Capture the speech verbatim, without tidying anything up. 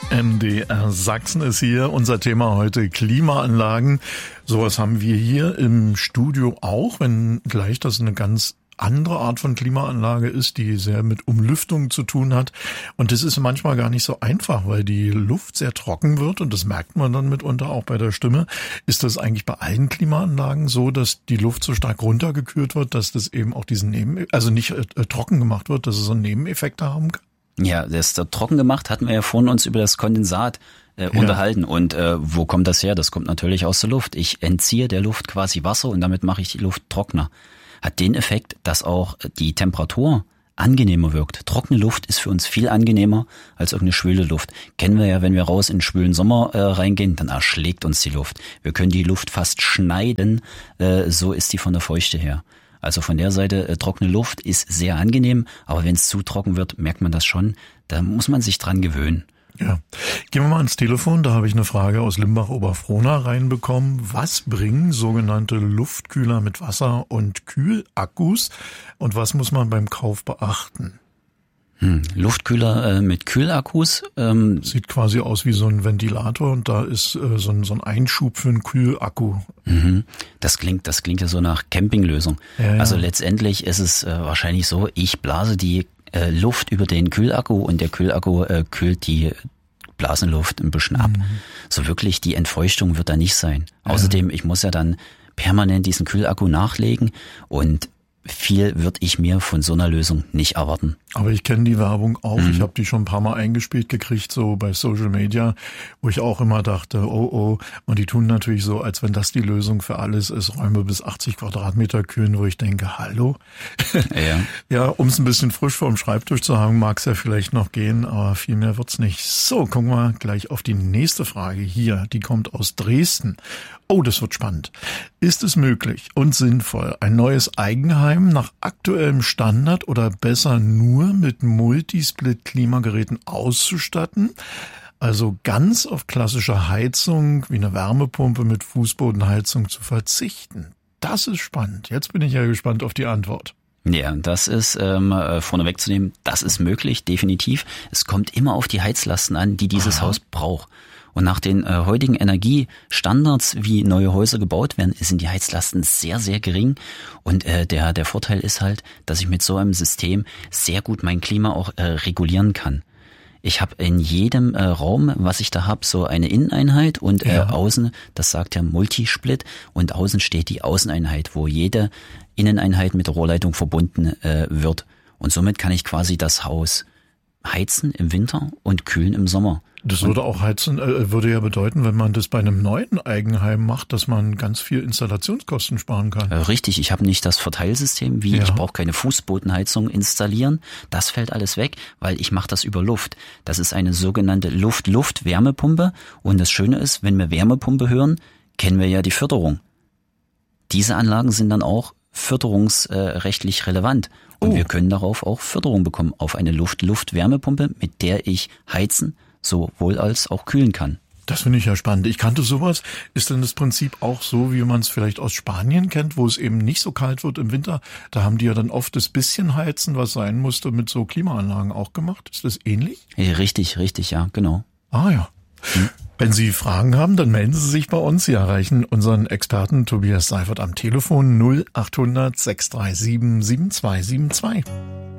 M D R Sachsen ist hier. Unser Thema heute Klimaanlagen. Sowas haben wir hier im Studio auch, wenn gleich das eine ganz andere Art von Klimaanlage ist, die sehr mit Umlüftung zu tun hat. Und das ist manchmal gar nicht so einfach, weil die Luft sehr trocken wird und das merkt man dann mitunter auch bei der Stimme. Ist das eigentlich bei allen Klimaanlagen so, dass die Luft so stark runtergekühlt wird, dass das eben auch diesen Neben, also nicht äh, trocken gemacht wird, dass es so Nebeneffekte haben kann? Ja, das ist trocken gemacht, hatten wir ja vorhin uns über das Kondensat äh, ja. unterhalten. Und äh, wo kommt das her? Das kommt natürlich aus der Luft. Ich entziehe der Luft quasi Wasser und damit mache ich die Luft trockener. Hat den Effekt, dass auch die Temperatur angenehmer wirkt. Trockene Luft ist für uns viel angenehmer als irgendeine schwüle Luft. Kennen wir ja, wenn wir raus in den schwülen Sommer äh, reingehen, dann erschlägt uns die Luft. Wir können die Luft fast schneiden, äh, so ist die von der Feuchte her. Also von der Seite, äh, trockene Luft ist sehr angenehm, aber wenn es zu trocken wird, merkt man das schon. Da muss man sich dran gewöhnen. Ja, gehen wir mal ans Telefon. Da habe ich eine Frage aus Limbach-Oberfrohna reinbekommen. Was bringen sogenannte Luftkühler mit Wasser- und Kühlakkus und was muss man beim Kauf beachten? Hm, Luftkühler äh, mit Kühlakkus. Ähm, Sieht quasi aus wie so ein Ventilator und da ist äh, so, ein, so ein Einschub für einen Kühlakku. Mhm. Das klingt, das klingt ja so nach Campinglösung. Ja, ja. Also letztendlich ist es äh, wahrscheinlich so, ich blase die äh, Luft über den Kühlakku und der Kühlakku äh, kühlt die Blasenluft ein bisschen ab. Mhm. So wirklich die Entfeuchtung wird da nicht sein. Ja. Außerdem, ich muss ja dann permanent diesen Kühlakku nachlegen und viel würde ich mir von so einer Lösung nicht erwarten. Aber ich kenne die Werbung auch. Mhm. Ich habe die schon ein paar Mal eingespielt gekriegt, so bei Social Media, wo ich auch immer dachte, oh oh. Und die tun natürlich so, als wenn das die Lösung für alles ist, Räume bis achtzig Quadratmeter kühlen, wo ich denke, hallo? Ja, ja, um es ein bisschen frisch vor dem Schreibtisch zu haben, mag es ja vielleicht noch gehen, aber viel mehr wird's nicht. So, gucken wir gleich auf die nächste Frage hier. Die kommt aus Dresden. Oh, das wird spannend. Ist es möglich und sinnvoll, ein neues Eigenheim nach aktuellem Standard oder besser nur mit Multisplit-Klimageräten auszustatten? Also ganz auf klassische Heizung wie eine Wärmepumpe mit Fußbodenheizung zu verzichten? Das ist spannend. Jetzt bin ich ja gespannt auf die Antwort. Ja, das ist ähm, vorneweg zu nehmen, das ist möglich, definitiv. Es kommt immer auf die Heizlasten an, die dieses Aha. Haus braucht. Und nach den äh, heutigen Energiestandards, wie neue Häuser gebaut werden, sind die Heizlasten sehr, sehr gering. Und äh, der der Vorteil ist halt, dass ich mit so einem System sehr gut mein Klima auch äh, regulieren kann. Ich habe in jedem äh, Raum, was ich da habe, so eine Inneneinheit und äh, ja. außen, das sagt ja Multisplit, und außen steht die Außeneinheit, wo jede Inneneinheit mit der Rohrleitung verbunden äh, wird. Und somit kann ich quasi das Haus heizen im Winter und kühlen im Sommer. Das würde auch heizen, äh, würde ja bedeuten, wenn man das bei einem neuen Eigenheim macht, dass man ganz viel Installationskosten sparen kann. Richtig, ich habe nicht das Verteilsystem, wie ja. ich brauche keine Fußbodenheizung installieren. Das fällt alles weg, weil ich mache das über Luft. Das ist eine sogenannte Luft-Luft-Wärmepumpe. Und das Schöne ist, wenn wir Wärmepumpe hören, kennen wir ja die Förderung. Diese Anlagen sind dann auch förderungsrechtlich äh, relevant. Und oh. wir können darauf auch Förderung bekommen auf eine Luft-Luft-Wärmepumpe, mit der ich heizen, sowohl als auch kühlen kann. Das finde ich ja spannend. Ich kannte sowas. Ist denn das Prinzip auch so, wie man es vielleicht aus Spanien kennt, wo es eben nicht so kalt wird im Winter? Da haben die ja dann oft das bisschen Heizen, was sein musste, mit so Klimaanlagen auch gemacht. Ist das ähnlich? Ja, richtig, richtig, ja, genau. Ah ja. Hm. Wenn Sie Fragen haben, dann melden Sie sich bei uns. Sie erreichen unseren Experten Tobias Seifert am Telefon null acht hundert sechs drei sieben sieben zwei sieben zwei.